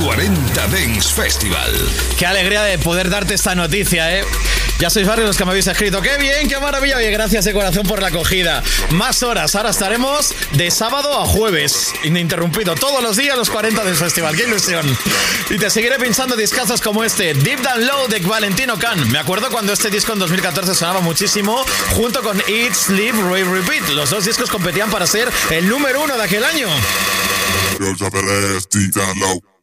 40 Dance Festival. Qué alegría de poder darte esta noticia, ¿eh? Ya sois varios los que me habéis escrito. ¡Qué bien, qué maravilla! Oye, gracias de corazón por la acogida. Más horas, ahora estaremos de sábado a jueves, ininterrumpido, todos los días los 40 Dance Festival. ¡Qué ilusión! Y te seguiré pinchando discazos como este, Deep Down Low de Valentino Can. Me acuerdo cuando este disco en 2014 sonaba muchísimo, junto con Eat, Sleep, Rave, Repeat. Los dos discos competían para ser el número 1 de aquel año. Girls drop that ass deep down low.